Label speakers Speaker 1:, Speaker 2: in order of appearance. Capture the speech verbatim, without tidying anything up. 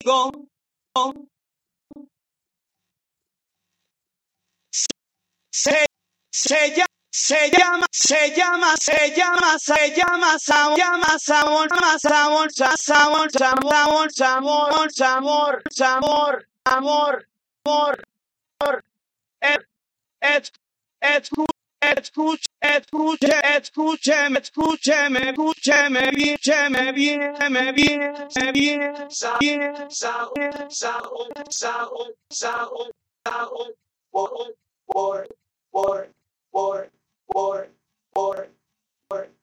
Speaker 1: con, con, se, se llama, se llama, se llama, se llama, se llama, sabor, llama, sabor, llama, sabor, sabor, sabor, sabor, sabor, sabor, amor, amor, amor, et, et, escuche, escuche, escúcheme, escúcheme, escúcheme bien, escúcheme bien, me bien, me bien, sa, bien, sa, sa, sa, sa, sa, por, por, por, por, por, por, por, por.